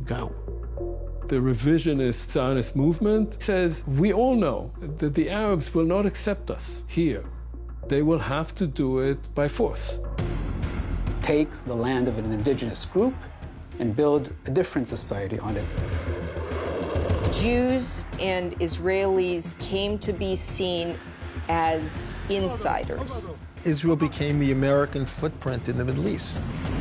go. The revisionist Zionist movement says, we all know that the Arabs will not accept us here. They will have to do it by force. Take the land of an indigenous group and build a different society on it. Jews and Israelis came to be seen as insiders. Israel became the American footprint in the Middle East.